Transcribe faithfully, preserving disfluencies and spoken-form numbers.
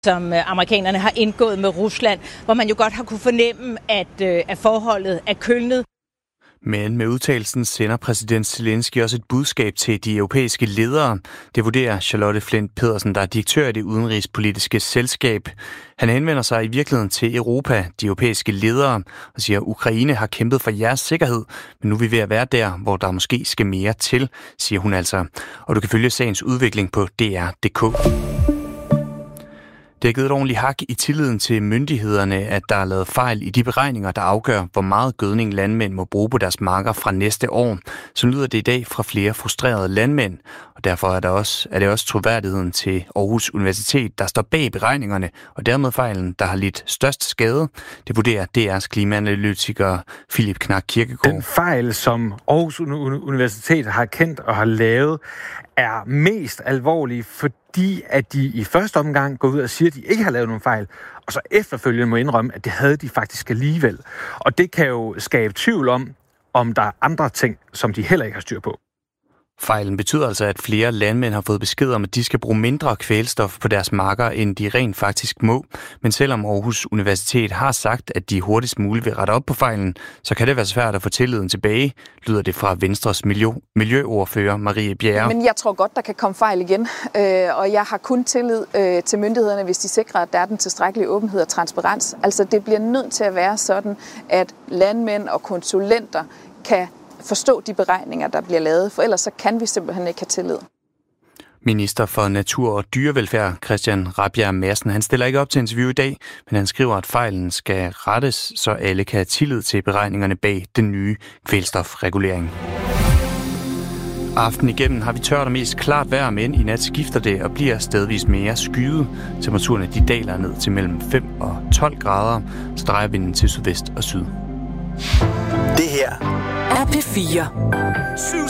som amerikanerne har indgået med Rusland, hvor man jo godt har kunne fornemme, at, at forholdet er kølnet. Men med udtalelsen sender præsident Zelensky også et budskab til de europæiske ledere. Det vurderer Charlotte Flint Pedersen, der er direktør i det udenrigspolitiske selskab. Han henvender sig i virkeligheden til Europa, de europæiske ledere, og siger, at Ukraine har kæmpet for jeres sikkerhed, men nu er vi ved at være der, hvor der måske skal mere til, siger hun altså. Og du kan følge sagens udvikling på d r punktum d k. Det har givet et ordentligt hak i tilliden til myndighederne, at der er lavet fejl i de beregninger, der afgør, hvor meget gødning landmænd må bruge på deres marker fra næste år. Så lyder det i dag fra flere frustrerede landmænd, og derfor er, der også, er det også troværdigheden til Aarhus Universitet, der står bag beregningerne, og dermed fejlen, der har lidt størst skade. Det vurderer D R's klimaanalytiker Philip Knak Kirkegaard. Den fejl, som Aarhus Universitet har kendt og har lavet, er mest alvorlig, fordi at de i første omgang går ud og siger, at de ikke har lavet nogen fejl, og så efterfølgende må indrømme, at det havde de faktisk alligevel. Og det kan jo skabe tvivl om, om der er andre ting, som de heller ikke har styr på. Fejlen betyder altså, at flere landmænd har fået besked om, at de skal bruge mindre kvælstof på deres marker, end de rent faktisk må. Men selvom Aarhus Universitet har sagt, at de hurtigst muligt vil rette op på fejlen, så kan det være svært at få tilliden tilbage, lyder det fra Venstres miljø, miljøordfører Marie Bjerre. Men jeg tror godt, der kan komme fejl igen, og jeg har kun tillid til myndighederne, hvis de sikrer, at der er den tilstrækkelige åbenhed og transparens. Altså det bliver nødt til at være sådan, at landmænd og konsulenter kan forstå de beregninger, der bliver lavet, for ellers så kan vi simpelthen ikke have tillid. Minister for Natur og Dyrevelfærd, Christian Rabjerg Madsen, han stiller ikke op til interview i dag, men han skriver, at fejlen skal rettes, så alle kan have tillid til beregningerne bag den nye kvælstofregulering. Aften igennem har vi tørt og mest klart vejr, men i nat skifter det og bliver stedvis mere skyet. Temperaturerne de daler ned til mellem fem og tolv grader, så drejer vinden til sydvest og syd. Det her er P fire.